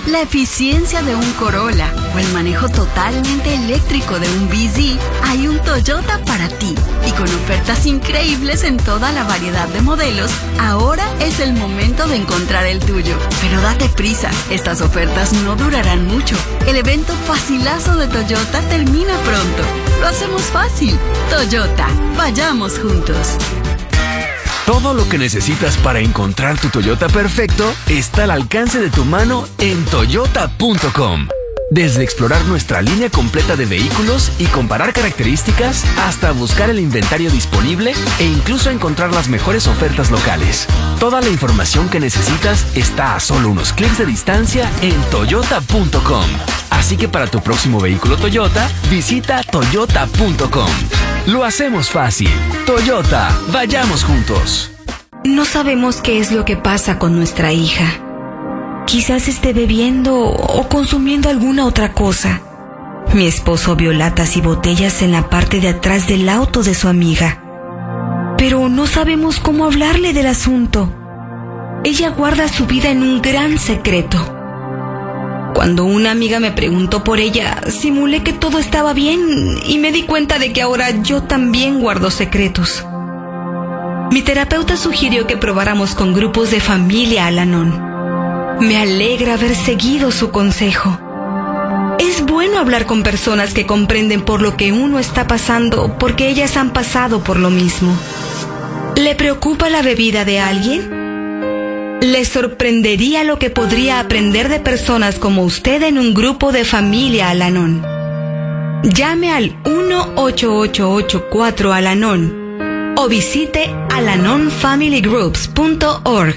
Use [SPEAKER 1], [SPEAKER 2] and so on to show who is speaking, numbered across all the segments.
[SPEAKER 1] la eficiencia de un Corolla o el manejo totalmente eléctrico de un BZ, hay un Toyota para ti. Y con ofertas increíbles en toda la variedad de modelos, ahora es el momento de encontrar el tuyo. Pero date prisa, estas ofertas no durarán mucho. El evento facilazo de Toyota termina pronto. Lo hacemos fácil. Toyota, vayamos juntos.
[SPEAKER 2] Todo lo que necesitas para encontrar tu Toyota perfecto está al alcance de tu mano en toyota.com. Desde explorar nuestra línea completa de vehículos y comparar características, hasta buscar el inventario disponible e incluso encontrar las mejores ofertas locales. Toda la información que necesitas está a solo unos clics de distancia en toyota.com. Así que para tu próximo vehículo Toyota, visita toyota.com. Lo hacemos fácil. Toyota, vayamos juntos.
[SPEAKER 3] No sabemos qué es lo que pasa con nuestra hija. Quizás esté bebiendo o consumiendo alguna otra cosa. Mi esposo vio latas y botellas en la parte de atrás del auto de su amiga. Pero no sabemos cómo hablarle del asunto. Ella guarda su vida en un gran secreto. Cuando una amiga me preguntó por ella, simulé que todo estaba bien y me di cuenta de que ahora yo también guardo secretos. Mi terapeuta sugirió que probáramos con grupos de familia Al-Anon. Me alegra haber seguido su consejo. Es bueno hablar con personas que comprenden por lo que uno está pasando, porque ellas han pasado por lo mismo. ¿Le preocupa la bebida de alguien? ¿Le sorprendería lo que podría aprender de personas como usted en un grupo de familia Al-Anon? Llame al 1-8884-Al-Anon o visite alanonfamilygroups.org.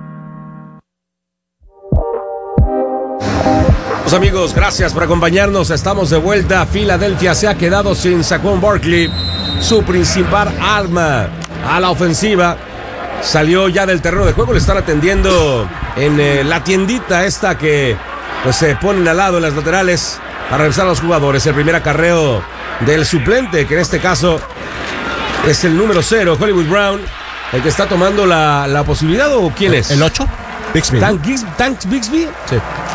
[SPEAKER 4] Amigos, gracias por acompañarnos. Estamos de vuelta. Filadelfia se ha quedado sin Saquon Barkley, su principal arma a la ofensiva. Salió ya del terreno de juego. Le están atendiendo en la tiendita esta que pues se ponen al lado en las laterales para revisar a los jugadores. El primer acarreo del suplente, que en este caso es el número 0, Hollywood Brown, el que está tomando la posibilidad. ¿O quién es?
[SPEAKER 5] ¿El 8? Bixby.
[SPEAKER 4] ¿Tank Bixby?
[SPEAKER 5] Sí.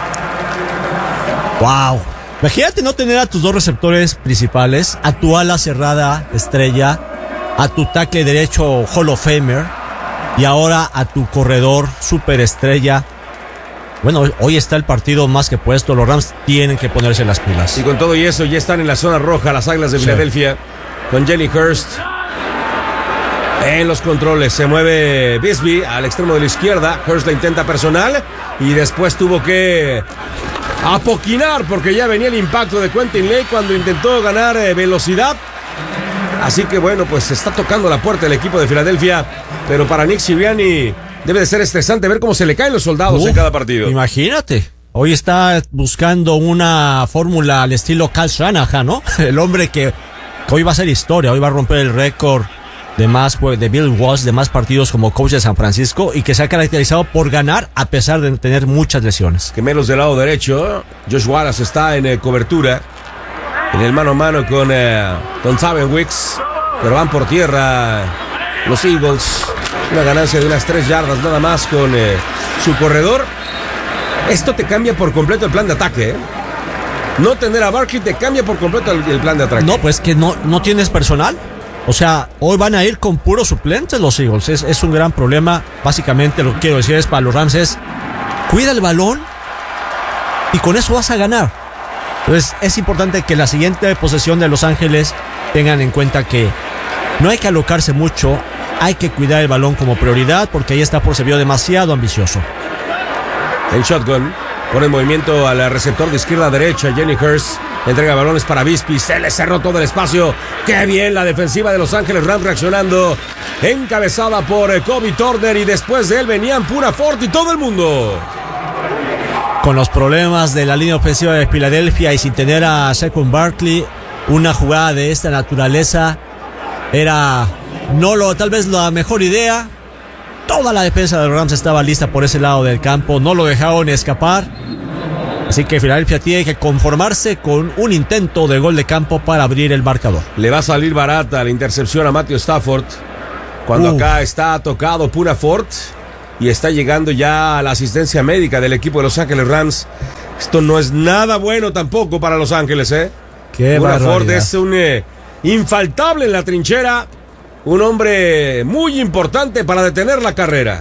[SPEAKER 5] Wow. Imagínate no tener a tus dos receptores principales, a tu ala cerrada estrella, a tu tackle derecho Hall of Famer y ahora a tu corredor superestrella. Bueno, hoy está el partido más que puesto. Los Rams tienen que ponerse las pilas.
[SPEAKER 4] Y con todo y eso ya están en la zona roja las Águilas de Filadelfia, con Jalen Hurst en los controles. Se mueve Bixby al extremo de la izquierda. Hurst la intenta personal y después tuvo que apoquinar porque ya venía el impacto de Quentin Lake cuando intentó ganar velocidad. Así que bueno, pues está tocando la puerta del equipo de Filadelfia, pero para Nick Sirianni debe de ser estresante ver cómo se le caen los soldados en cada partido.
[SPEAKER 5] Imagínate, hoy está buscando una fórmula al estilo Kyle Shanahan, ¿no? El hombre que hoy va a hacer historia, hoy va a romper el récord de Bill Walsh, de más partidos como coach de San Francisco, y que se ha caracterizado por ganar a pesar de tener muchas lesiones.
[SPEAKER 4] Gemelos del lado derecho, Josh Wallace está en cobertura, en el mano a mano con Taven Wicks, pero van por tierra los Eagles. Una ganancia de unas 3 yardas nada más con su corredor. Esto te cambia por completo el plan de ataque, No tener a Barkley te cambia por completo el plan de ataque.
[SPEAKER 5] No, pues que no tienes personal. O sea, hoy van a ir con puros suplentes los Eagles. Es un gran problema. Básicamente lo que quiero decir es para los Rams es cuida el balón y con eso vas a ganar. Entonces es importante que la siguiente posesión de Los Ángeles tengan en cuenta que no hay que alocarse mucho. Hay que cuidar el balón como prioridad porque ahí está por se vio demasiado ambicioso.
[SPEAKER 4] El shotgun pone en movimiento al receptor de izquierda a derecha. Jenny Hurst entrega balones para Bixby. Se le cerró todo el espacio. ¡Qué bien la defensiva de Los Ángeles Rams reaccionando! Encabezada por Kobe Turner y después de él venían Pura Fort y todo el mundo.
[SPEAKER 5] Con los problemas de la línea ofensiva de Filadelfia y sin tener a Saquon Barkley, una jugada de esta naturaleza era tal vez la mejor idea. Toda la defensa de los Rams estaba lista por ese lado del campo. No lo dejaron escapar. Así que Filadelfia tiene que conformarse con un intento de gol de campo para abrir el marcador.
[SPEAKER 4] Le va a salir barata la intercepción a Matthew Stafford. Cuando acá está tocado Pura Fort y está llegando ya a la asistencia médica del equipo de Los Ángeles Rams. Esto no es nada bueno tampoco para Los Ángeles, ¿eh?
[SPEAKER 5] Qué
[SPEAKER 4] Ford
[SPEAKER 5] barbaridad.
[SPEAKER 4] es un infaltable en la trinchera, un hombre muy importante para detener la carrera.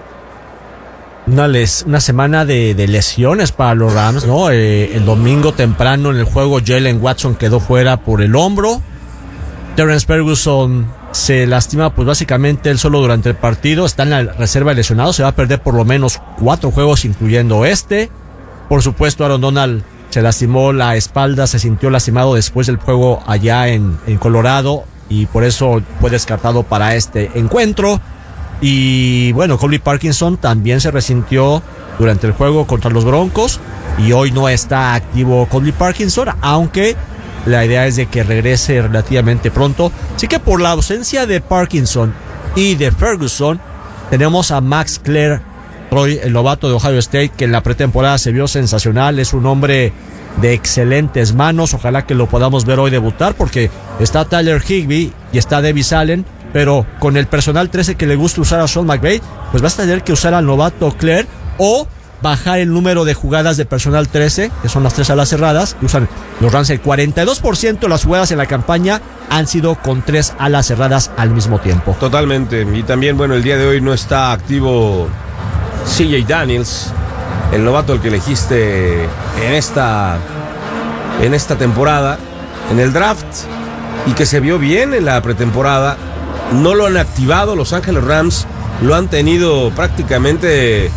[SPEAKER 5] Una semana de lesiones para los Rams, ¿no? El domingo temprano en el juego Jalen Watson quedó fuera por el hombro. Terrence Ferguson se lastima pues básicamente él solo durante el partido, está en la reserva de lesionados, se va a perder por lo menos 4 juegos incluyendo este. Por supuesto Aaron Donald se lastimó la espalda, se sintió lastimado después del juego allá en Colorado y por eso fue descartado para este encuentro. Y bueno, Colby Parkinson también se resintió durante el juego contra los Broncos y hoy no está activo Colby Parkinson, aunque la idea es de que regrese relativamente pronto. Así que por la ausencia de Parkinson y de Ferguson, tenemos a Max Troy, el novato de Ohio State, que en la pretemporada se vio sensacional. Es un hombre de excelentes manos. Ojalá que lo podamos ver hoy debutar, porque está Tyler Higbee y está Davis Allen. Pero con el personal 13 que le gusta usar a Sean McVay, pues vas a tener que usar al novato Claire o bajar el número de jugadas de personal 13, que son las 3 alas cerradas, que usan los Rams. El 42% de las jugadas en la campaña han sido con 3 alas cerradas al mismo tiempo.
[SPEAKER 4] Totalmente. Y también, bueno, el día de hoy no está activo CJ Daniels, el novato el que elegiste en esta temporada, en el draft, y que se vio bien en la pretemporada. No lo han activado Los Ángeles Rams, lo han tenido prácticamente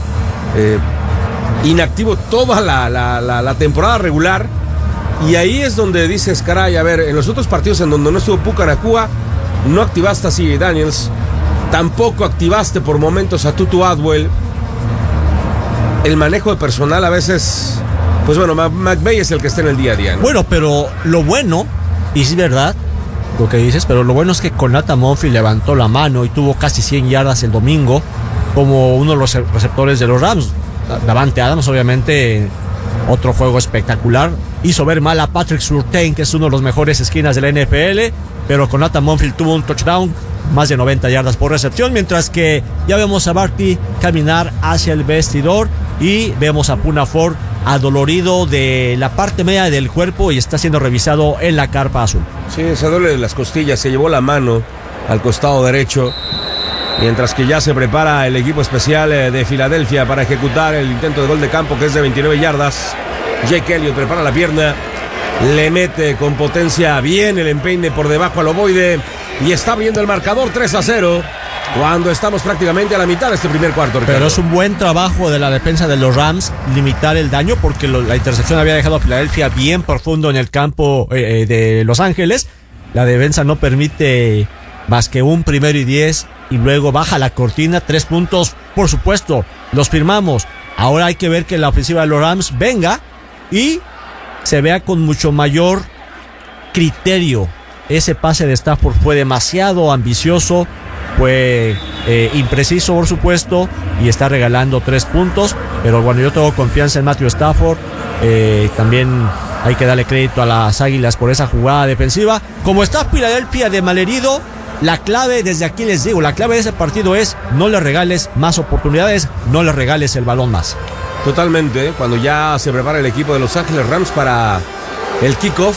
[SPEAKER 4] inactivo toda la temporada regular. Y ahí es donde dices, caray, a ver, en los otros partidos en donde no estuvo Puka Nacua, no activaste a CJ Daniels, tampoco activaste por momentos a Tutu Atwell. El manejo de personal a veces, pues bueno, McVay es el que está en el día a día, ¿no?
[SPEAKER 5] Bueno, pero lo bueno, y es verdad lo que dices, pero lo bueno es que Konata Monfils levantó la mano y tuvo casi 100 yardas el domingo como uno de los receptores de los Rams. Davante Adams, obviamente, otro juego espectacular. Hizo ver mal a Patrick Surtain, que es uno de los mejores esquinas de la NFL, pero Konata Monfils tuvo un touchdown, más de 90 yardas por recepción, mientras que ya vemos a Barkley caminar hacia el vestidor y vemos a Poona Ford adolorido de la parte media del cuerpo y está siendo revisado en la carpa azul.
[SPEAKER 4] Sí, se duele de las costillas, se llevó la mano al costado derecho, mientras que ya se prepara el equipo especial de Filadelfia para ejecutar el intento de gol de campo, que es de 29 yardas. Jake Elliott prepara la pierna, le mete con potencia bien el empeine por debajo al ovoide y está abriendo el marcador 3-0 cuando estamos prácticamente a la mitad de este primer cuarto, Ricardo.
[SPEAKER 5] Pero es un buen trabajo de la defensa de los Rams limitar el daño, porque la intercepción había dejado a Filadelfia bien profundo en el campo de Los Ángeles. La defensa no permite más que un 1º y 10 y luego baja la cortina. 3 puntos, por supuesto, los firmamos. Ahora hay que ver que la ofensiva de los Rams venga y se vea con mucho mayor criterio. Ese pase de Stafford fue demasiado ambicioso, fue impreciso, por supuesto, y está regalando 3 puntos. Pero bueno, yo tengo confianza en Matthew Stafford. También hay que darle crédito a las Águilas por esa jugada defensiva. Como está Filadelfia de malherido, la clave, desde aquí les digo, la clave de ese partido es: no le regales más oportunidades, no le regales el balón más.
[SPEAKER 4] Totalmente, cuando ya se prepara el equipo de Los Ángeles Rams para el kickoff,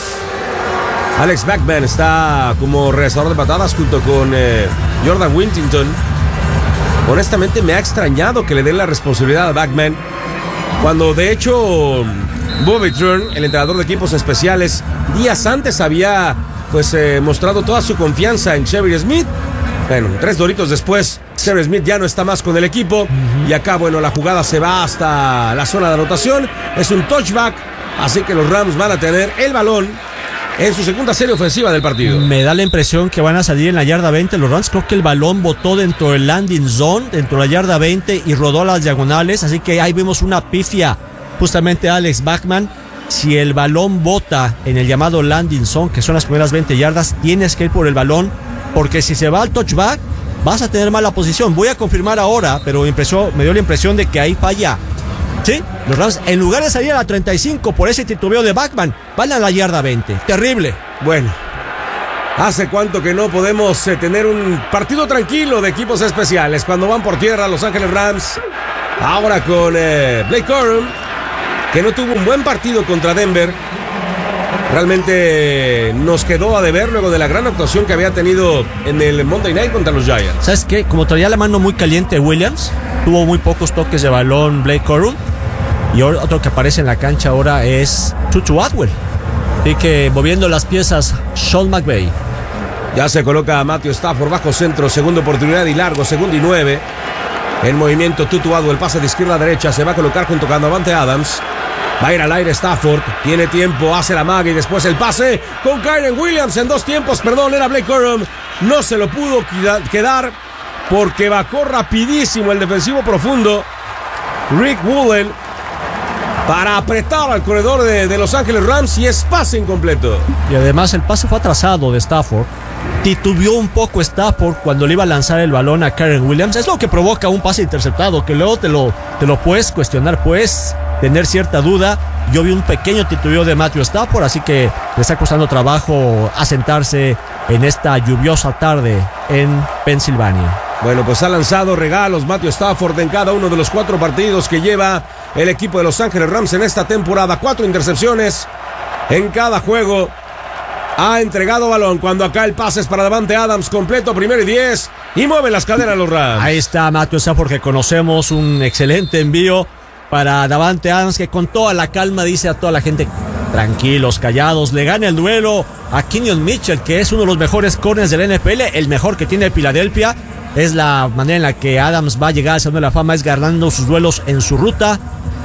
[SPEAKER 4] Alex Bachman está como regresador de patadas junto con Jordan Whittington. Honestamente me ha extrañado que le den la responsabilidad a Bachman, cuando de hecho Bobby Trern, el entrenador de equipos especiales, días antes había mostrado toda su confianza en Chevy Smith. Bueno, 3 doritos después, Chevy Smith ya no está más con el equipo. Y acá, bueno, la jugada se va hasta la zona de anotación. Es un touchback, así que los Rams van a tener el balón en su segunda serie ofensiva del partido.
[SPEAKER 5] Me da la impresión que van a salir en la yarda 20 los Rams. Creo que el balón botó dentro del landing zone, dentro de la yarda 20, y rodó a las diagonales. Así que ahí vimos una pifia justamente a Alex Bachman. Si el balón bota en el llamado landing zone, que son las primeras 20 yardas, tienes que ir por el balón, porque si se va al touchback vas a tener mala posición. Voy a confirmar ahora, pero me dio la impresión de que ahí falla. Sí, los Rams, en lugar de salir a la 35 por ese titubeo de Bachman, van a la yarda 20. Terrible.
[SPEAKER 4] Bueno, ¿hace cuánto que no podemos tener un partido tranquilo de equipos especiales? Cuando van por tierra Los Ángeles Rams, ahora con Blake Corum, que no tuvo un buen partido contra Denver. Realmente nos quedó a deber luego de la gran actuación que había tenido en el Monday Night contra los Giants.
[SPEAKER 5] ¿Sabes qué? Como traía la mano muy caliente Williams, tuvo muy pocos toques de balón Blake Corum. Y otro que aparece en la cancha ahora es Tutu Atwell. Así que moviendo las piezas, Sean McVay.
[SPEAKER 4] Ya se coloca a Matthew Stafford bajo centro, segunda oportunidad y largo, 2 y 9. En movimiento Tutu Atwell, pase de izquierda a derecha, se va a colocar junto con Davante Adams. Va a ir al aire Stafford, tiene tiempo, hace la magia y después el pase con Kyren Williams en 2 tiempos, era Blake Corum. No se lo pudo quedar porque bajó rapidísimo el defensivo profundo Rick Woolen para apretar al corredor de Los Ángeles Rams y es pase incompleto.
[SPEAKER 5] Y además el pase fue atrasado de Stafford. Titubeó un poco Stafford cuando le iba a lanzar el balón a Kyren Williams. Es lo que provoca un pase interceptado, que luego te lo puedes cuestionar, puedes tener cierta duda. Yo vi un pequeño titubeo de Matthew Stafford, así que le está costando trabajo asentarse en esta lluviosa tarde en Pensilvania.
[SPEAKER 4] Bueno, pues ha lanzado regalos Matthew Stafford en cada uno de los 4 partidos que lleva el equipo de Los Ángeles Rams en esta temporada. 4 intercepciones en cada juego. Ha entregado balón cuando acá el pase es para Davante Adams, completo, 1 y 10. Y mueve las caderas los Rams.
[SPEAKER 5] Ahí está Matthew Stafford, que conocemos, un excelente envío para Davante Adams, que con toda la calma dice a toda la gente: tranquilos, callados, le gana el duelo a Kenyon Mitchell, que es uno de los mejores corners del NFL, el mejor que tiene Filadelfia. Es la manera en la que Adams va a llegar al Salón de la Fama, es ganando sus duelos en su ruta.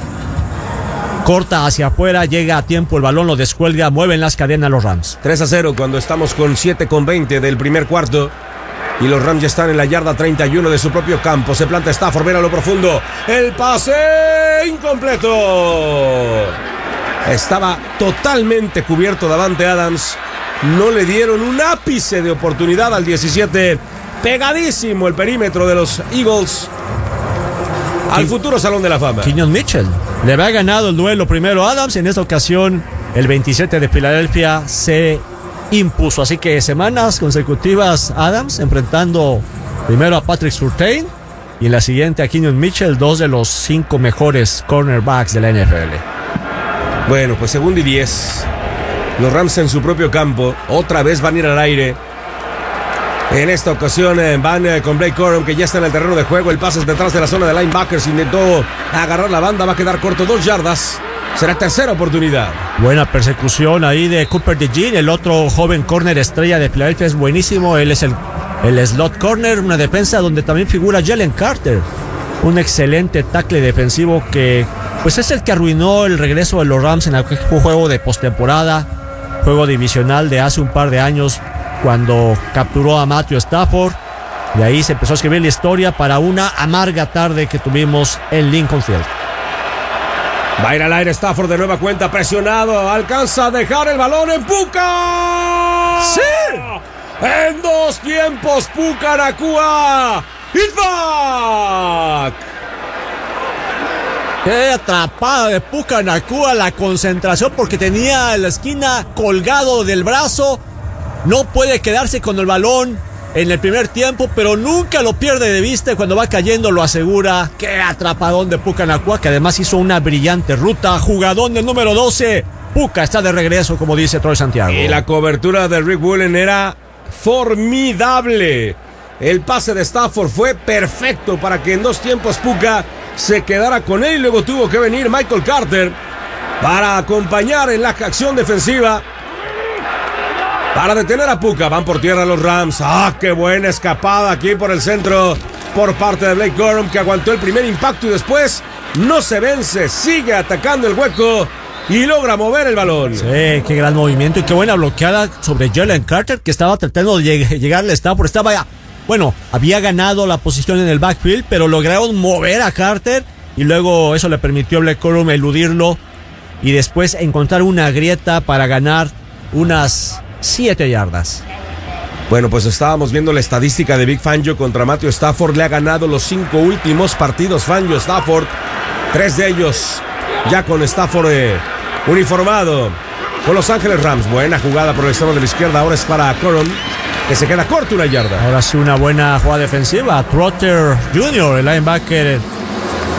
[SPEAKER 5] Corta hacia afuera, llega a tiempo, el balón lo descuelga, mueven las cadenas los Rams.
[SPEAKER 4] 3-0 cuando estamos con 7:20 del primer cuarto. Y los Rams ya están en la yarda 31 de su propio campo. Se planta Stafford, ven a lo profundo. El pase incompleto. Estaba totalmente cubierto Davante Adams. No le dieron un ápice de oportunidad al 17. Pegadísimo el perímetro de los Eagles al futuro Salón de la Fama.
[SPEAKER 5] Kenyon Mitchell le había ganado el duelo primero a Adams. En esta ocasión el 27 de Filadelfia se impuso. Así que semanas consecutivas Adams enfrentando primero a Patrick Surtain y en la siguiente a Kenyon Mitchell, 2 de los 5 mejores cornerbacks de la NFL.
[SPEAKER 4] Bueno, pues 2 y 10. Los Rams en su propio campo. Otra vez van a ir al aire. En esta ocasión van con Blake Corum, que ya está en el terreno de juego. El pase es detrás de la zona de linebackers. Intentó agarrar la banda, va a quedar corto, 2 yardas. Será tercera oportunidad.
[SPEAKER 5] Buena persecución ahí de Cooper DeJean, el otro joven corner estrella de Filadelfia, es buenísimo. Él es el slot corner, una defensa donde también figura Jalen Carter, un excelente tackle defensivo que pues es el que arruinó el regreso de los Rams en el juego de postemporada, juego divisional de hace un par de años, cuando capturó a Matthew Stafford. De ahí se empezó a escribir la historia para una amarga tarde que tuvimos en Lincoln Field.
[SPEAKER 4] Va a ir al aire Stafford de nueva cuenta, presionado, alcanza a dejar el balón en Puka.
[SPEAKER 5] ¡Sí!
[SPEAKER 4] En 2 tiempos, Puka Nacua. ¡It's back!
[SPEAKER 5] ¡Qué atrapada de Puka Nacua! La concentración, porque tenía la esquina colgado del brazo. No puede quedarse con el balón en el primer tiempo, pero nunca lo pierde de vista y cuando va cayendo lo asegura. Qué atrapadón de Puka Nacua, que además hizo una brillante ruta. Jugadón del número 12. Puka está de regreso, como dice Troy Santiago.
[SPEAKER 4] Y la cobertura de Rick Woolen era formidable. El pase de Stafford fue perfecto para que en 2 tiempos Puka se quedara con él. Luego tuvo que venir Michael Carter para acompañar en la acción defensiva, para detener a Puka. Van por tierra los Rams. ¡Ah, qué buena escapada aquí por el centro por parte de Blake Corum, que aguantó el primer impacto y después no se vence, sigue atacando el hueco y logra mover el balón.
[SPEAKER 5] Sí, qué gran movimiento y qué buena bloqueada sobre Jalen Carter, que estaba tratando de llegarle a Stafford. Había ganado la posición en el backfield, pero lograron mover a Carter y luego eso le permitió a Blake Corum eludirlo y después encontrar una grieta para ganar unas 7 yardas.
[SPEAKER 4] Bueno, pues estábamos viendo la estadística de Big Fangio contra Matthew Stafford. Le ha ganado los 5 últimos partidos Fangio Stafford, 3 de ellos ya con Stafford uniformado con Los Ángeles Rams. Buena jugada por el extremo de la izquierda, ahora es para Corum, que se queda corto, 1 yarda.
[SPEAKER 5] Ahora sí una buena jugada defensiva. Trotter Jr., el linebacker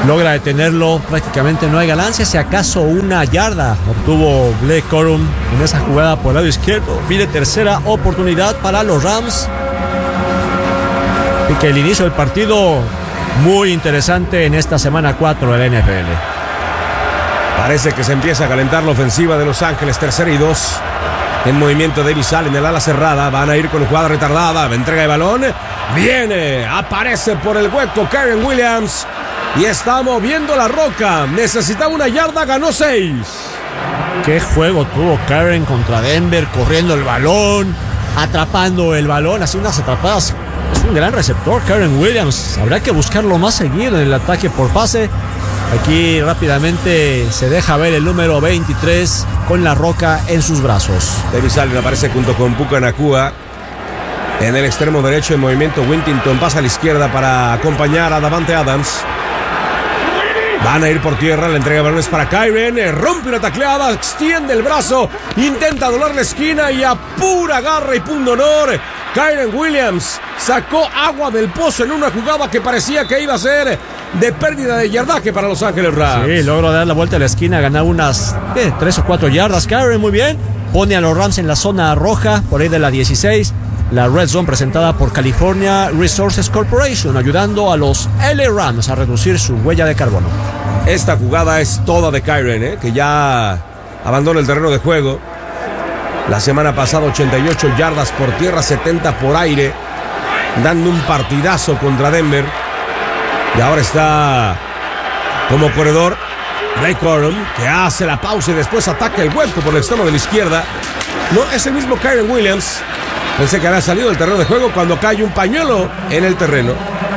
[SPEAKER 5] logra detenerlo, prácticamente no hay ganancia, si acaso una yarda obtuvo Blake Corum en esa jugada por el lado izquierdo. Pide tercera oportunidad para los Rams. Y que el inicio del partido muy interesante en esta semana 4 de la NFL.
[SPEAKER 4] Parece que se empieza a calentar la ofensiva de Los Ángeles. 3rd y 2. En movimiento Davis Allen, el ala cerrada. Van a ir con jugada retardada. Entrega de balón. Viene. Aparece por el hueco Kyren Williams. Y está moviendo la roca. Necesitaba una yarda. Ganó 6.
[SPEAKER 5] Qué juego tuvo Kyren contra Denver. Corriendo el balón. Atrapando el balón. Así unas atrapadas. Es un gran receptor Kyren Williams. Habrá que buscarlo más seguido en el ataque por pase. Aquí rápidamente se deja ver el número 23 con la roca en sus brazos.
[SPEAKER 4] Davis Allen aparece junto con Puka Nacua. En el extremo derecho en movimiento Wintington pasa a la izquierda para acompañar a Davante Adams. Van a ir por tierra, la entrega de balones para Kyren. Rompe una tacleada, extiende el brazo, intenta doblar la esquina y a pura garra y punto honor. Kyren Williams sacó agua del pozo en una jugada que parecía que iba a ser de pérdida de yardaje para Los Ángeles Rams.
[SPEAKER 5] Sí, logró dar la vuelta a la esquina, ganar unas 3 o 4 yardas. Kyren muy bien, pone a los Rams en la zona roja, por ahí de la 16. La Red Zone presentada por California Resources Corporation, ayudando a los LA Rams a reducir su huella de carbono.
[SPEAKER 4] Esta jugada es toda de Kyren, que ya abandona el terreno de juego. La semana pasada 88 yardas por tierra, 70 por aire, dando un partidazo contra Denver. Y ahora está como corredor Blake Corum, que hace la pausa y después ataca el hueco por el extremo de la izquierda. No, es el mismo Kyren Williams. Pensé que había salido del terreno de juego cuando cae un pañuelo en el terreno.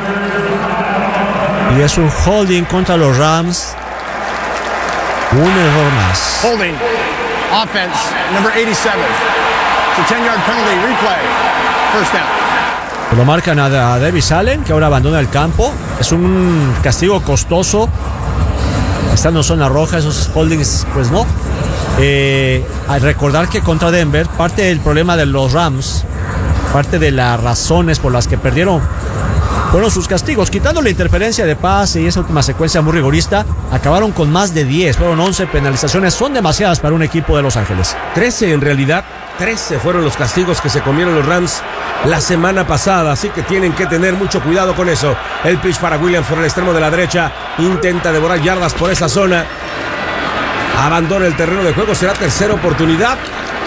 [SPEAKER 5] Y es un holding contra los Rams. Un error más.
[SPEAKER 6] Holding. Offense, number 87. It's a 10-yard penalty. Replay. First down.
[SPEAKER 5] Lo marcan a Davis Allen, que ahora abandona el campo. Es un castigo costoso. Estando en zona roja, esos holdings, pues no. Al recordar que contra Denver, parte del problema de los Rams, parte de las razones por las que perdieron, fueron sus castigos. Quitando la interferencia de pase y esa última secuencia muy rigorista, acabaron con más de 10. Fueron 11 penalizaciones. Son demasiadas para un equipo de Los Ángeles.
[SPEAKER 4] 13 en realidad. 13 fueron los castigos que se comieron los Rams la semana pasada, así que tienen que tener mucho cuidado con eso. El pitch para Williams por el extremo de la derecha, intenta devorar yardas por esa zona, abandona el terreno de juego, será tercera oportunidad.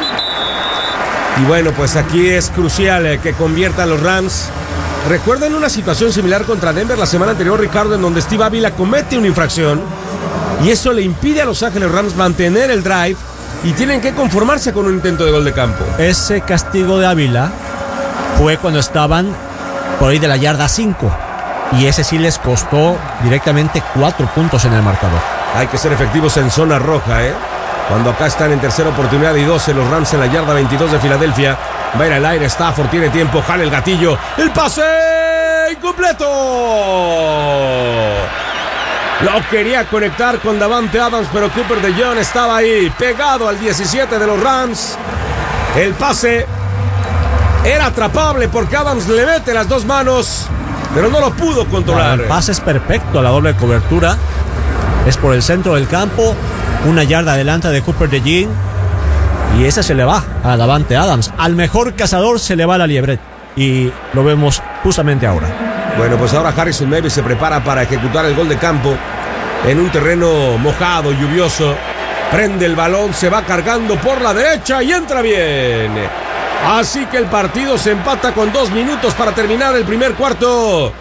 [SPEAKER 4] Y bueno, pues aquí es crucial que conviertan los Rams. Recuerden una situación similar contra Denver la semana anterior, Ricardo, en donde Steve Ávila comete una infracción y eso le impide a Los Ángeles Rams mantener el drive y tienen que conformarse con un intento de gol de campo.
[SPEAKER 5] Ese castigo de Ávila fue cuando estaban por ahí de la yarda 5 y ese sí les costó directamente 4 puntos en el marcador.
[SPEAKER 4] Hay que ser efectivos en zona roja, cuando acá están en tercera oportunidad y 12 los Rams en la yarda 22 de Filadelfia. Va a ir al aire, Stafford tiene tiempo, jala el gatillo, el pase incompleto. Lo quería conectar con Davante Adams, pero Cooper DeJean estaba ahí, pegado al 17 de los Rams. El pase era atrapable porque Adams le mete las dos manos, pero no lo pudo controlar.
[SPEAKER 5] El pase es perfecto, la doble cobertura. Es por el centro del campo, una yarda adelante de Cooper DeJean. Y ese se le va a Davante Adams. Al mejor cazador se le va la liebre. Y lo vemos justamente ahora.
[SPEAKER 4] Bueno, pues ahora Harrison Maverick se prepara para ejecutar el gol de campo en un terreno mojado, lluvioso. Prende el balón, se va cargando por la derecha y entra bien. Así que el partido se empata con 2 minutos para terminar el primer cuarto.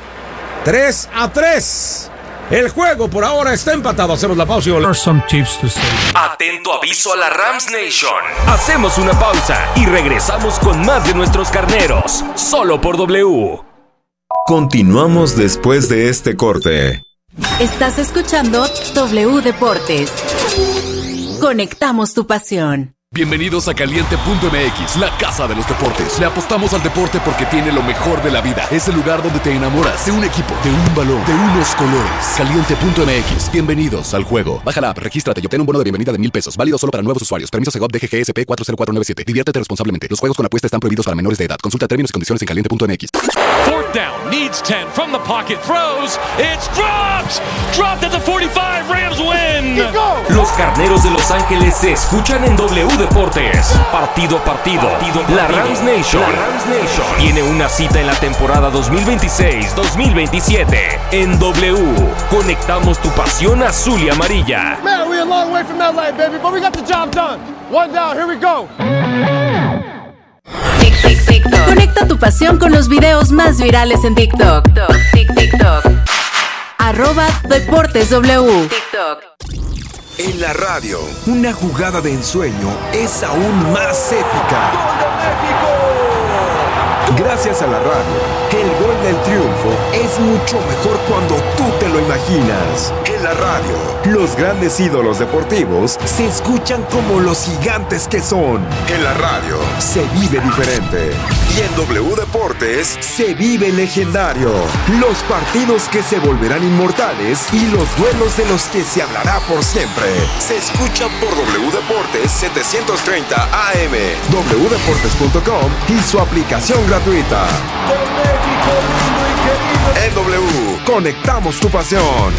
[SPEAKER 4] 3-3. El juego por ahora está empatado. Hacemos la pausa y volvemos.
[SPEAKER 2] Atento aviso a la Rams Nation. Hacemos una pausa y regresamos con más de nuestros carneros. Solo por W.
[SPEAKER 7] Continuamos después de este corte.
[SPEAKER 8] Estás escuchando W Deportes. Conectamos tu pasión. Bienvenidos a Caliente.mx, la casa de los deportes. Le apostamos al deporte porque tiene lo mejor de la vida. Es el lugar donde te enamoras de un equipo, de un balón, de unos colores. Caliente.mx, bienvenidos al juego. Baja la app, regístrate y obtén un bono de bienvenida de $1,000. Válido solo para nuevos usuarios. Permiso Segov DGGSP 40497. Diviértete responsablemente. Los juegos con apuesta están prohibidos para menores de edad. Consulta términos y condiciones en Caliente.mx.
[SPEAKER 9] Fourth down, needs 10 from the pocket, throws, it's dropped! Dropped at the 45, Rams win!
[SPEAKER 10] Los Carneros de Los Ángeles se escuchan en W Deportes. Partido a partido. La Rams Nation tiene una cita en la temporada 2026-2027. En W, conectamos tu pasión azul y amarilla.
[SPEAKER 6] Man, we're a long way from LA, baby, but we got the job done. One down, here we go.
[SPEAKER 1] Conecta tu pasión con los videos más virales en TikTok. @DeportesW. TikTok.
[SPEAKER 11] En la radio, una jugada de ensueño es aún más épica. ¡Gol de México! Gracias a la radio, el gol del triunfo es mucho mejor cuando tú te lo imaginas. En la radio, los grandes ídolos deportivos se escuchan como los gigantes que son. En la radio, se vive diferente. Y en W Deportes, se vive legendario. Los partidos que se volverán inmortales y los duelos de los que se hablará por siempre. Se escuchan por W Deportes 730 AM, wdeportes.com y su aplicación gratuita. En W, conectamos tu pasión.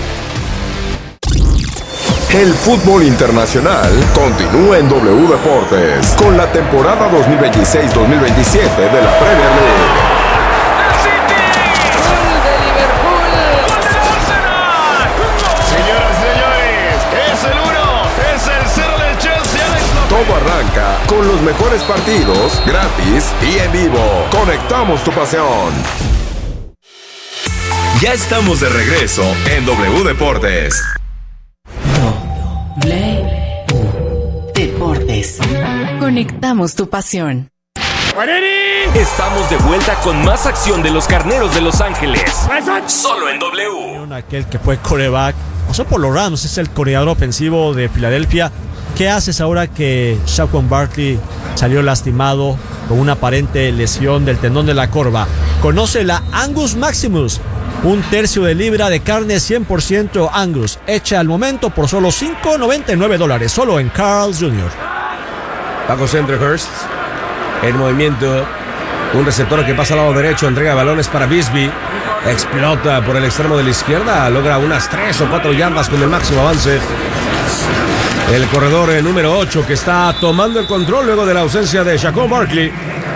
[SPEAKER 11] El fútbol internacional continúa en W Deportes con la temporada 2026-2027 de la Premier League. Todo arranca con los mejores partidos, gratis y en vivo. Conectamos tu pasión. Ya estamos de regreso en W Deportes.
[SPEAKER 1] W Deportes. Conectamos tu pasión.
[SPEAKER 10] Estamos de vuelta con más acción de los Carneros de Los Ángeles. Solo en W.
[SPEAKER 5] Aquel que fue quarterback, o sea, por los Rams, es el coordinador ofensivo de Filadelfia. ¿Qué haces ahora que Saquon Barkley salió lastimado con una aparente lesión del tendón de la corva? Conoce la Angus Maximus, un tercio de libra de carne 100% Angus, hecha al momento por solo $5.99, solo en Carl's Jr.
[SPEAKER 4] Paco Centrehurst en movimiento, un receptor que pasa al lado derecho, entrega balones para Bisbee, explota por el extremo de la izquierda, logra unas 3 o 4 yardas con el máximo avance. El corredor número 8 que está tomando el control luego de la ausencia de Saquon Barkley.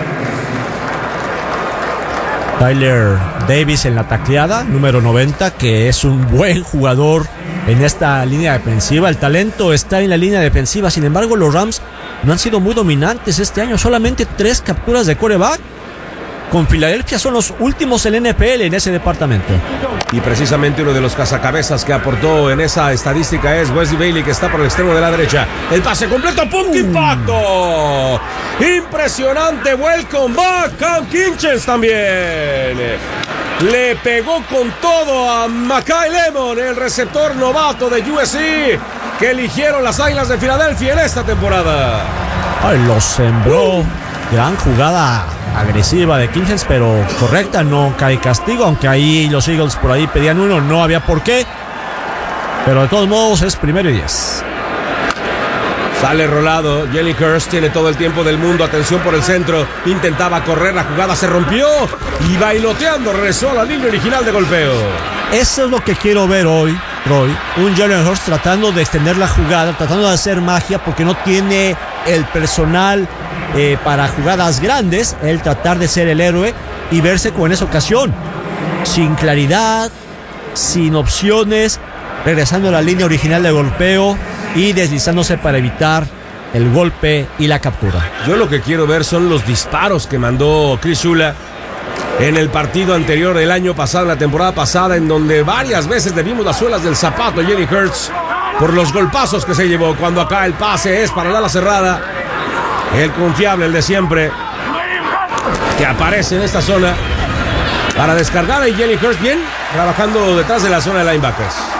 [SPEAKER 5] Tyler Davis en la tacleada, número 90, que es un buen jugador en esta línea defensiva. El talento está en la línea defensiva. Sin embargo, los Rams no han sido muy dominantes este año. Solamente 3 capturas de quarterback. Con Filadelfia son los últimos en NFL en ese departamento.
[SPEAKER 4] Y precisamente uno de los cazacabezas que aportó en esa estadística es Wesley Bailey, que está por el extremo de la derecha. El pase completo, punto impacto. Impresionante, welcome back. Cam Kinchens también. Le pegó con todo a Makai Lemon, el receptor novato de USC, que eligieron las Águilas de Filadelfia en esta temporada.
[SPEAKER 5] Ay, lo sembró. Gran jugada agresiva de Kinchens, pero correcta, no cae castigo, aunque ahí los Eagles por ahí pedían uno, no había por qué. Pero de todos modos es 1st y 10.
[SPEAKER 4] Sale rolado, Jalen Hurts tiene todo el tiempo del mundo, atención por el centro, intentaba correr, la jugada se rompió y bailoteando regresó a la línea original de golpeo.
[SPEAKER 5] Eso es lo que quiero ver hoy, Roy, un Jalen Hurts tratando de extender la jugada, tratando de hacer magia porque no tiene el personal para jugadas grandes, él tratar de ser el héroe y verse como en esa ocasión, sin claridad, sin opciones, regresando a la línea original de golpeo y deslizándose para evitar el golpe y la captura.
[SPEAKER 4] Yo lo que quiero ver son los disparos que mandó Chris Shula en el partido anterior del año pasado, la temporada pasada, en donde varias veces le vimos las suelas del zapato a Jalen Hurts por los golpazos que se llevó, cuando acá el pase es para la ala cerrada. El confiable, el de siempre, que aparece en esta zona para descargar a Jalen Hurts bien, trabajando detrás de la zona de linebackers.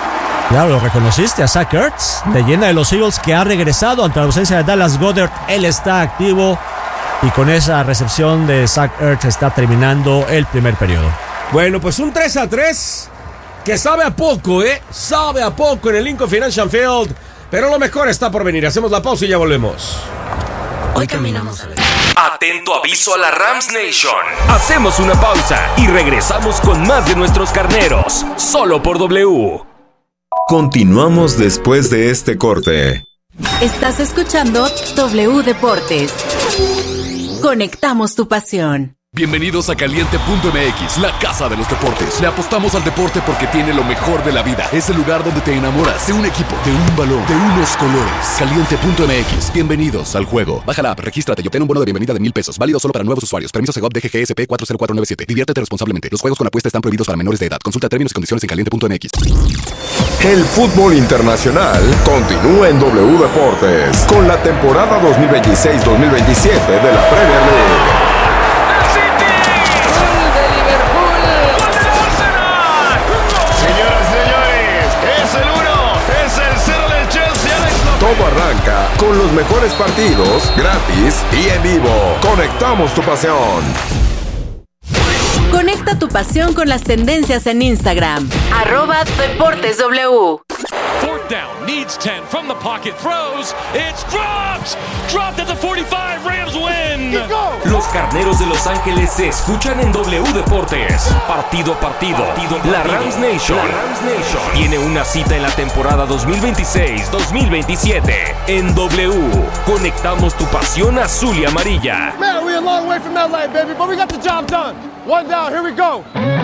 [SPEAKER 5] Claro, lo reconociste a Zach Ertz, leyenda de los Eagles que ha regresado ante la ausencia de Dallas Goedert. Él está activo y con esa recepción de Zach Ertz está terminando el primer periodo.
[SPEAKER 4] Bueno, pues un 3-3 que sabe a poco, sabe a poco en el Lincoln Financial Field, pero lo mejor está por venir. Hacemos la pausa y ya volvemos.
[SPEAKER 1] Hoy caminamos a la...
[SPEAKER 10] Atento aviso a la Rams Nation. Hacemos una pausa y regresamos con más de nuestros carneros, solo por W.
[SPEAKER 7] Continuamos después de este corte.
[SPEAKER 1] Estás escuchando W Deportes. Conectamos tu pasión.
[SPEAKER 8] Bienvenidos a Caliente.mx, la casa de los deportes. Le apostamos al deporte porque tiene lo mejor de la vida. Es el lugar donde te enamoras de un equipo, de un balón, de unos colores. Caliente.mx, bienvenidos al juego. Baja la app, regístrate y obtén un bono de bienvenida de $1,000. Válido solo para nuevos usuarios. Permiso Segov DGGSP 40497. Diviértete responsablemente. Los juegos con apuesta están prohibidos para menores de edad. Consulta términos y condiciones en Caliente.mx.
[SPEAKER 11] El fútbol internacional continúa en W Deportes con la temporada 2026-2027 de la Premier League. Todo arranca con los mejores partidos, gratis y en vivo. Conectamos tu pasión.
[SPEAKER 1] Conecta tu pasión con las tendencias en Instagram. @DeportesW.
[SPEAKER 9] Fourth down, needs 10 from the pocket, throws, it's dropped! Dropped at the 45, Rams win!
[SPEAKER 10] Los carneros de Los Ángeles se escuchan en W Deportes. Partido a partido. La Rams Nation tiene una cita en la temporada 2026-2027. En W, conectamos tu pasión azul y amarilla.
[SPEAKER 6] Man, we're a long way from LA, baby, but we got the job done. One down, here we go.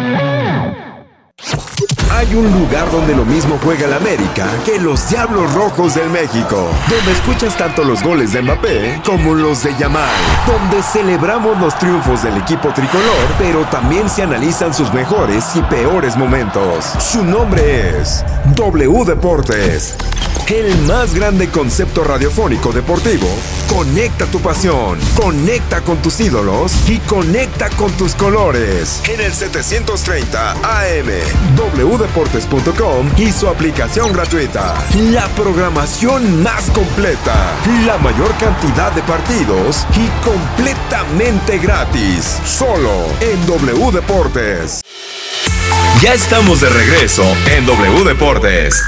[SPEAKER 11] Hay un lugar donde lo mismo juega el América que los Diablos Rojos del México, donde escuchas tanto los goles de Mbappé como los de Yamal, donde celebramos los triunfos del equipo tricolor, pero también se analizan sus mejores y peores momentos. Su nombre es W Deportes, el más grande concepto radiofónico deportivo. Conecta tu pasión, conecta con tus ídolos y conecta con tus colores. En el 730 AM, wdeportes.com y su aplicación gratuita. La programación más completa, la mayor cantidad de partidos y completamente gratis. Solo en W Deportes. Ya estamos de regreso en W Deportes.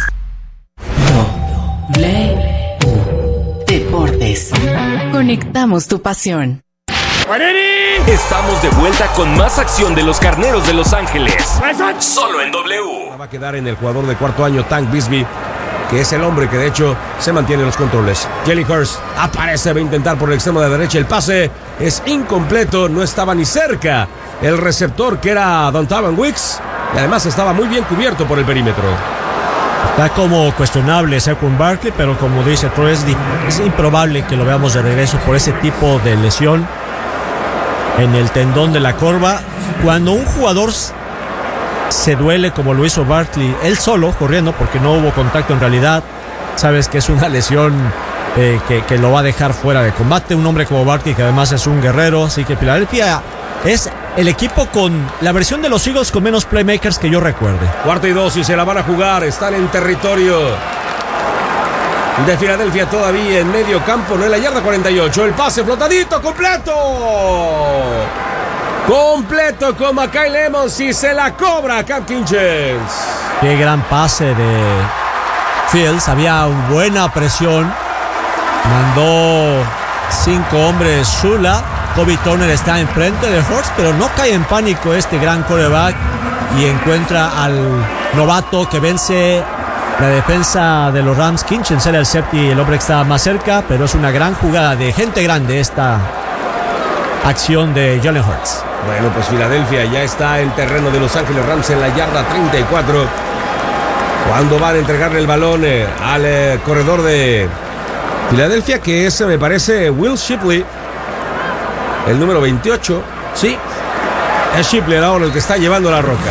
[SPEAKER 1] Deportes. Conectamos tu pasión.
[SPEAKER 10] Estamos de vuelta con más acción de los carneros de Los Ángeles. Solo en W.
[SPEAKER 4] Va a quedar en el jugador de cuarto año, Tank Bigsby, que es el hombre que de hecho se mantiene en los controles. Jalen Hurts aparece, va a intentar por el extremo de la derecha. El pase es incompleto, no estaba ni cerca el receptor que era Dontavon Wicks. Y además estaba muy bien cubierto por el perímetro.
[SPEAKER 5] Está como cuestionable Saquon Barkley, pero como dice Troy, es improbable que lo veamos de regreso por ese tipo de lesión en el tendón de la corva. Cuando un jugador se duele como lo hizo Barkley, él solo, corriendo, porque no hubo contacto en realidad, sabes que es una lesión que lo va a dejar fuera de combate. Un hombre como Barkley, que además es un guerrero, así que Filadelfia es el equipo con la versión de los Eagles con menos playmakers que yo recuerde.
[SPEAKER 4] 4-2 y se la van a jugar. Están en territorio de Filadelfia todavía en medio campo, no en la yarda 48. El pase flotadito, completo. Completo con Mekhi Lemons y se la cobra Cam Kinchens.
[SPEAKER 5] Qué gran pase de Fields. Había buena presión. Mandó 5 hombres Shula. Kobe Turner está enfrente de Hurts, pero no cae en pánico este gran quarterback y encuentra al novato que vence la defensa de los Rams. Kinchens era el safety, el hombre que estaba más cerca, pero es una gran jugada de gente grande esta acción de Jalen Hurts.
[SPEAKER 4] Bueno, pues Filadelfia ya está en terreno de Los Ángeles Rams en la yarda 34. Cuando van a entregarle el balón al corredor de Filadelfia, que es, me parece, Will Shipley, el número 28. Sí, es Shipley ahora el que está llevando la roca.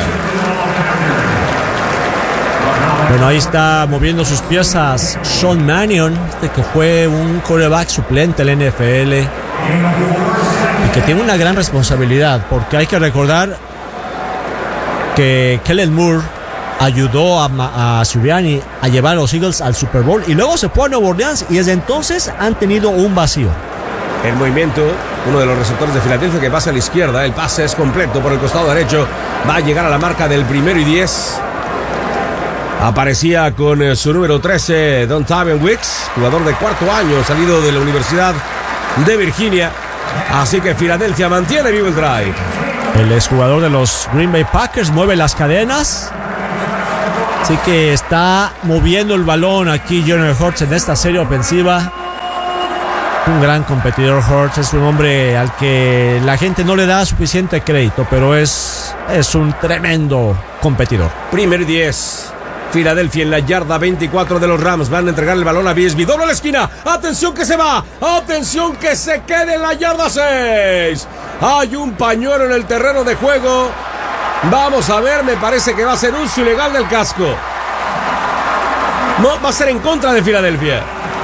[SPEAKER 5] Bueno, ahí está moviendo sus piezas Sean Mannion, que fue un quarterback suplente en la NFL y que tiene una gran responsabilidad, porque hay que recordar que Kellen Moore ayudó a Sirianni a llevar a los Eagles al Super Bowl y luego se fue a Nueva Orleans y desde entonces han tenido un vacío.
[SPEAKER 4] El movimiento, uno de los receptores de Filadelfia que pasa a la izquierda, el pase es completo por el costado derecho, va a llegar a la marca del 1-10. Aparecía con su número 13, Dontavian Wicks, jugador de cuarto año, salido de la Universidad de Virginia. Así que Filadelfia mantiene vivo el drive.
[SPEAKER 5] El exjugador de los Green Bay Packers mueve las cadenas. Así que está moviendo el balón aquí Jalen Hurts en esta serie ofensiva. Un gran competidor Hurts, es un hombre al que la gente no le da suficiente crédito, pero es un tremendo competidor.
[SPEAKER 4] 1-10. Filadelfia en la yarda 24 de los Rams. Van a entregar el balón a Biesby. Doble a la esquina. Atención que se va. Atención que se quede en la yarda 6. Hay un pañuelo en el terreno de juego. Vamos a ver. Me parece que va a ser uso ilegal del casco. No, va a ser en contra de Filadelfia.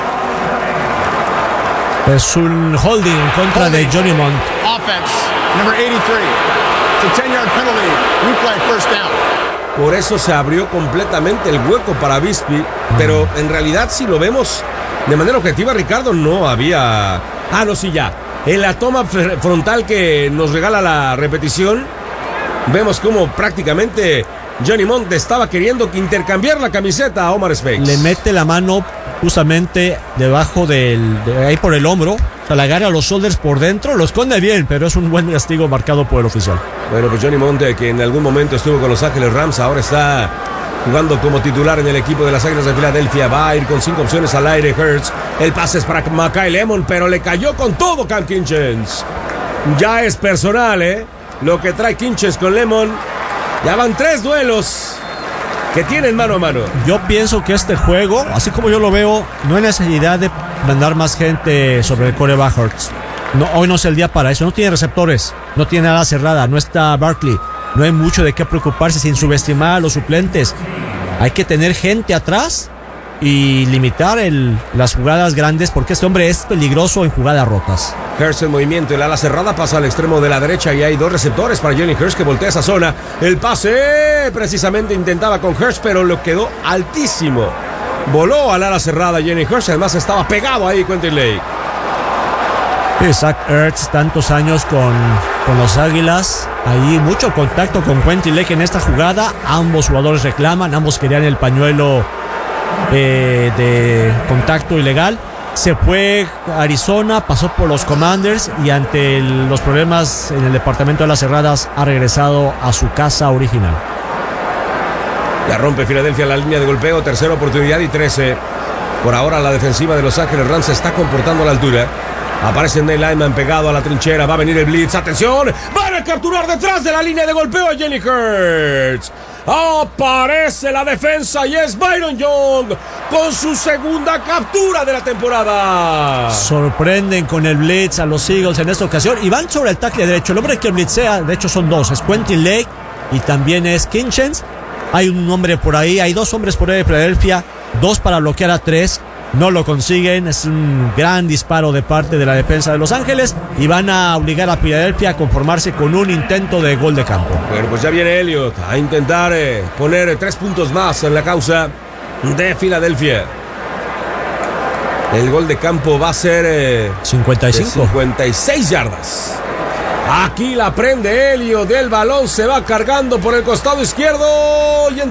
[SPEAKER 5] Es un holding en contra de Johnny Mont.
[SPEAKER 6] Offense, number 83. It's a 10-yard penalty. Replay, first down.
[SPEAKER 4] Por eso se abrió completamente el hueco para Biesby. Pero en realidad, si lo vemos de manera objetiva, Ricardo, no había... no, sí, ya. En la toma frontal que nos regala la repetición, vemos como prácticamente Johnny Mont estaba queriendo intercambiar la camiseta a Omar Speights.
[SPEAKER 5] Le mete la mano justamente debajo de ahí por el hombro. O sea, le agarra los shoulders por dentro, lo esconde bien, pero es un buen castigo marcado por el oficial.
[SPEAKER 4] Bueno, pues Johnny Monte, que en algún momento estuvo con Los Ángeles Rams, ahora está jugando como titular en el equipo de las Águilas de Filadelfia. Va a ir con 5 opciones al aire. Hurts, el pase es para Makai Lemon, pero le cayó con todo Cam Kinchens. Ya es personal, lo que trae Kinchens con Lemon. Ya van 3 duelos que tienen mano a mano.
[SPEAKER 5] Yo pienso que este juego, así como yo lo veo, no hay necesidad de mandar más gente sobre el quarterback Hurts. No, hoy no es el día para eso. No tiene receptores, no tiene nada cerrada, no está Barkley. No hay mucho de qué preocuparse sin subestimar a los suplentes. Hay que tener gente atrás y limitar las jugadas grandes porque este hombre es peligroso en jugadas rotas.
[SPEAKER 4] Hurts en movimiento, el ala cerrada pasa al extremo de la derecha y hay 2 receptores para Johnny Hurts que voltea esa zona. El pase precisamente intentaba con Hurts, pero lo quedó altísimo. Voló al ala cerrada Johnny Hurts, además estaba pegado ahí Quentin Lake.
[SPEAKER 5] Zach Ertz, tantos años con los Águilas. Ahí mucho contacto con Quentin Lake en esta jugada. Ambos jugadores reclaman, ambos querían el pañuelo de contacto ilegal. Se fue a Arizona, pasó por los Commanders y ante los problemas en el departamento de las cerradas ha regresado a su casa original.
[SPEAKER 4] Ya rompe Filadelfia la línea de golpeo, tercera oportunidad y 13. Por ahora la defensiva de Los Ángeles Rams se está comportando a la altura. Aparece Neil Lyman pegado a la trinchera. Va a venir el blitz. ¡Atención! ¡Van a capturar detrás de la línea de golpeo a Jalen Hurts! Aparece la defensa y es Byron Young con su segunda captura de la temporada.
[SPEAKER 5] Sorprenden con el blitz a los Eagles en esta ocasión y van sobre el tackle derecho. El hombre que blitzea, de hecho son 2. Es Quentin Lake y también es Kinchens. Hay un hombre por ahí, hay 2 hombres por ahí de Filadelfia. 2 para bloquear a 3. No lo consiguen, es un gran disparo de parte de la defensa de Los Ángeles y van a obligar a Filadelfia a conformarse con un intento de gol de campo.
[SPEAKER 4] Bueno, pues ya viene Elliott a intentar poner 3 puntos más en la causa de Filadelfia. El gol de campo va a ser 56 yardas. Aquí la prende Elliott, el balón se va cargando por el costado izquierdo y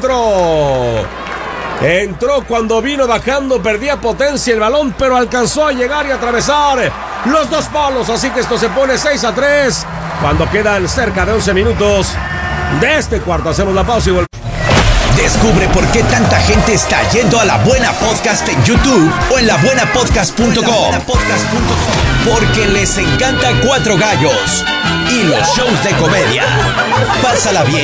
[SPEAKER 4] Entró cuando vino bajando, perdía potencia el balón, pero alcanzó a llegar y atravesar los 2 palos. Así que esto se pone 6-3 cuando quedan cerca de 11 minutos de este cuarto. Hacemos la pausa y volvemos.
[SPEAKER 12] Descubre por qué tanta gente está yendo a La Buena Podcast en YouTube o en labuenapodcast.com. Porque les encanta Cuatro Gallos y los shows de comedia. Pásala bien,